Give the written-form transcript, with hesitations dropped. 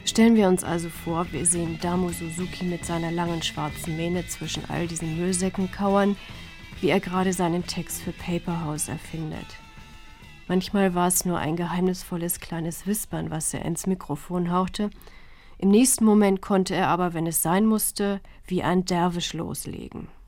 Stellen wir uns also vor, wir sehen Damo Suzuki mit seiner langen schwarzen Mähne zwischen all diesen Müllsäcken kauern, wie er gerade seinen Text für Paper House erfindet. Manchmal war es nur ein geheimnisvolles kleines Wispern, was er ins Mikrofon hauchte. Im nächsten Moment konnte er aber, wenn es sein musste, wie ein Derwisch loslegen.